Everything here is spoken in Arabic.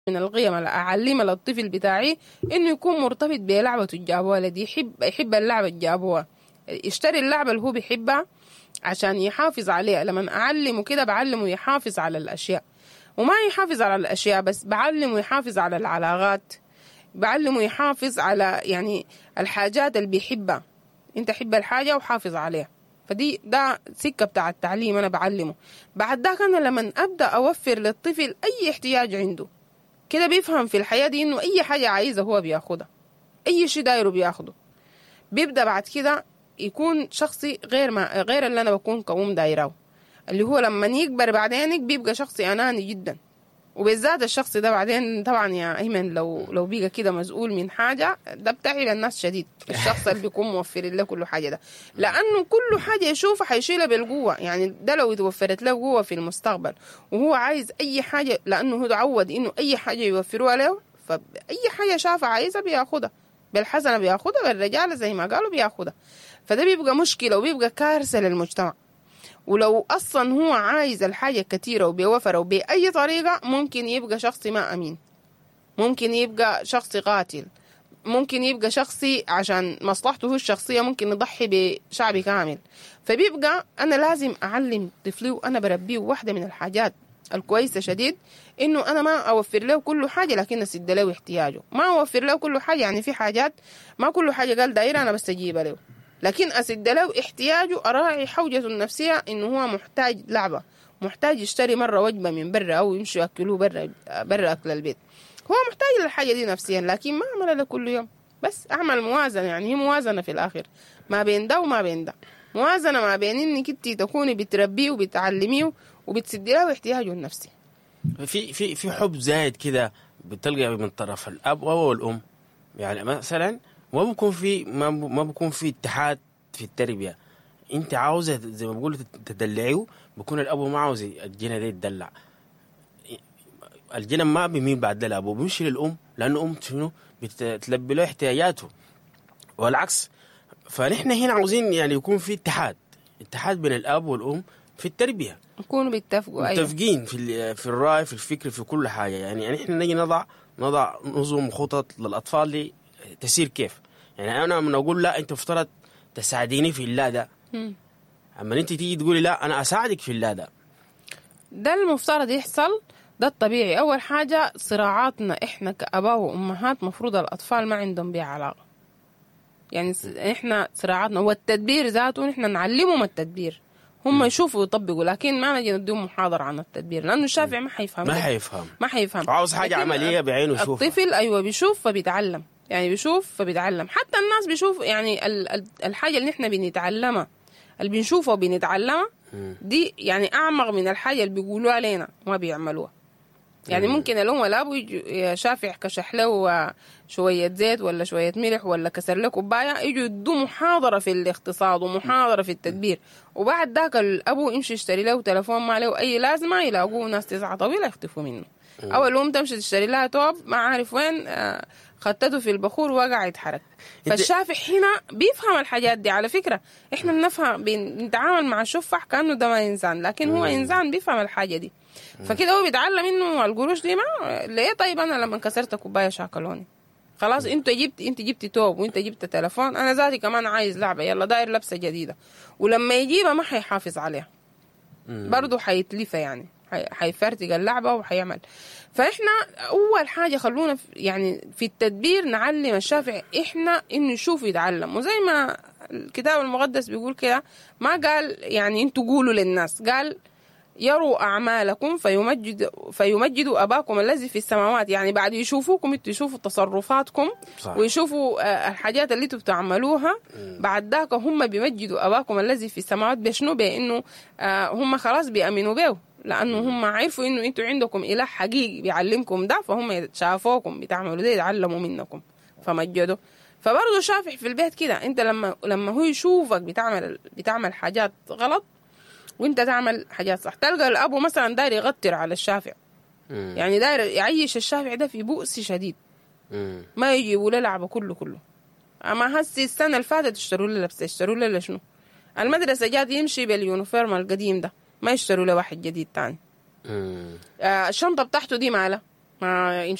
من القيم اللي أعلمها للطفل بتاعي إنه يكون مرتبط بلعبته الجابوها الذي يحب اللعبة الجابوها، يشتري اللعبة اللي هو بيحبها عشان يحافظ عليها. لما أعلمه كده بعلمه يحافظ على الأشياء، وما يحافظ على الأشياء بس، بعلمه يحافظ على العلاقات، بعلمه يحافظ على يعني الحاجات اللي بيحبها. انت حب الحاجة وحافظ عليها. ده سكة بتاع التعليم أنا بعلمه. بعد ذاك أنا لما أبدأ أوفر للطفل أي احتياج عنده كده بيفهم في الحياة دي إنه أي حاجة عايزة هو بياخدها، أي شيء دايره بياخده. بيبدأ بعد كده يكون شخصي غير اللي أنا بكون كأم دايراه، اللي هو لما يكبر بعدين بيبقى شخصي أناني جدا. وبالذات الشخص ده بعدين طبعا يا أيمن لو بيجي كده مسؤول من حاجة، ده بتعب الناس شديد. الشخص اللي بيكون موفر له كل حاجة ده، لأنه كل حاجة يشوفها حيشيلها بالقوة. يعني ده لو توفرت له قوة في المستقبل وهو عايز أي حاجة، لأنه هو تعود إنه أي حاجة يوفروها له، فأي حاجة شافها عايزها بياخدها، بالحسنة بياخدها، بالرجالة زي ما قالوا بياخدها. فده بيبقى مشكلة وبيبقى كارثة للمجتمع. ولو أصلا هو عايز الحاجة كتيرة وبيوفر وبأي طريقة، ممكن يبقى شخصي ما أمين، ممكن يبقى شخصي قاتل، ممكن يبقى شخصي عشان مصلحته هو الشخصية ممكن يضحي بشعب كامل. فبيبقى أنا لازم أعلم طفلي وأنا بربيه. واحدة من الحاجات الكويسة شديد إنه أنا ما أوفر له كل حاجة، لكن أسد له احتياجه. ما أوفر له كل حاجة، يعني في حاجات ما كل حاجة قال دايرة أنا بس أجيبها له، لكن أسد له احتياجه. أراعي حوجته النفسية إنه هو محتاج لعبة، محتاج يشتري مرة وجبة من برا أو يمشي يأكلوه برا أكل البيت. هو محتاج للحاجة دي نفسيا، لكن ما أعمل له كل يوم. بس أعمل موازنة، يعني هي موازنة في الآخر ما بين ده وما بين ده. موازنة ما بين إنك انت تكوني بتربيه وبتعلميه وبتسدي له احتياجه النفسي. في حب زايد كده بتلقى من طرف الأب أو الأم. يعني مثلا ما بكون في اتحاد في التربية. انت عاوزة زي ما بقولوا تدلعيه، بكون الأب ما عاوز الجنة دي تدلع. الجنة ما بيمين بعد الأب، بيمشي للأم، لأنه أم شنو بتلبي له احتياجاته والعكس. فنحن هنا عاوزين يعني يكون في اتحاد بين الأب والأم في التربية، يكونوا بيتفقوا، متفقين في الرأي، في الفكر، في كل حاجة. يعني احنا نجي نضع نظم خطط للأطفال دي تسير كيف. يعني أنا من أقول لا أنت مفترض تساعديني في الله ده، أما أنت تيجي تقولي لا أنا أساعدك في الله ده المفترض يحصل. ده الطبيعي. أول حاجة صراعاتنا إحنا كأباء وأمهات مفروض الأطفال ما عندهم بها علاقة. يعني إحنا صراعاتنا والتدبير ذاته نحن نعلمهم التدبير، هم يشوفوا ويطبقوا، لكن ما نجي نديهم محاضرة عن التدبير لأنه الشافع ما حيفهم. عاوز حاجة عملية بعينه يشوفها. الطفل أيوة بيشوف فبيتعلم، يعني بيشوف فبيتعلم. حتى الناس بيشوف، يعني الحاجة اللي نحن بنتعلمها اللي بنشوفها وبنتعلمها دي يعني أعمق من الحاجة اللي بيقولوها علينا وما بيعملوها. يعني ممكن الأم والأب يا شافع كشح له شوية زيت ولا شوية ملح ولا كسر له كوباية، يجوا يدوا محاضرة في الاقتصاد ومحاضرة في التدبير، وبعد ذاك الأبو يمشي يشتري له تلفون ما له أي لازمة، يلاقوه ناس تسعة طويلة يختفوا منه. أو الأم تمشي تشتري لها توب ما عارف وين خطته في البخور وقع يتحرك. فالشافع هنا بيفهم الحاجات دي. على فكرة إحنا بنتعامل مع الشفح كأنه ده ما إنسان، لكن هو إنسان بيفهم الحاجة دي. فكده هو بيتعلم انه القروش دي ما ليه. طيب انا لما كسرت كوبايه شاكلوني خلاص، انت جبتي توب وانت جبت تلفون، انا ذاتي كمان عايز لعبه، يلا داير لبسه جديده. ولما يجيبها ما حيحافظ عليها، برضه حيتلفها، يعني حيفرتق اللعبه وحيعمل. فاحنا اول حاجه خلونا يعني في التدبير نعلم الشافع احنا انه يشوف يتعلم. وزي ما الكتاب المقدس بيقول كده، ما قال يعني انتوا قولوا للناس، قال يروا أعمالكم فيمجدوا أباكم الذي في السماوات. يعني بعد يشوفوكم انتوا يشوفوا تصرفاتكم صح. ويشوفوا الحاجات اللي انتوا بتعملوها، بعد ذاك هم بيمجدوا أباكم الذي في السماوات. بشنو؟ بأنه هم خلاص بيأمنوا به، لأنه هم عرفوا إنه انتوا عندكم إله حقيقي بيعلمكم ده، فهم شافوكم بتعملوا ده يتعلموا منكم فمجدوا. فبرضه شافح في البيت كده، انت لما هو يشوفك بتعمل حاجات غلط وانت تعمل حاجات صح، تلقى الابو مثلا داير يغتر على الشافع، يعني داير يعيش الشافع ده في بؤس شديد، ما يجيبوا له لعبه كله. اما هسي السنه اللي فاتت اشتروا له لبسه، اشتروا له شنو؟ المدرسه جات يمشي باليونيفورم القديم ده، ما يشتروا له واحد جديد تاني. الشنطه بتاعته دي مالها ما